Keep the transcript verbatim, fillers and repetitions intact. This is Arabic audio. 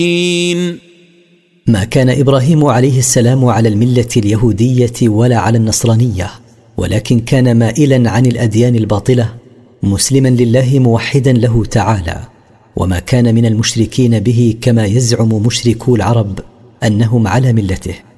ما كان إبراهيم عليه السلام على الملة اليهودية ولا على النصرانية، ولكن كان مائلا عن الأديان الباطلة، مسلما لله موحدا له تعالى، وما كان من المشركين به كما يزعم مشركو العرب أنهم على ملته.